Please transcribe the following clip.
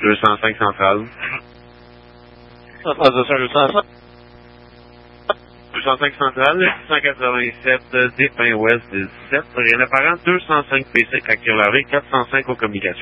205 centrale. Transition 205. 205 centrale, 687 des Pins Ouest 17. Rien apparent, 205 PC Active Larry, 405 aux communications.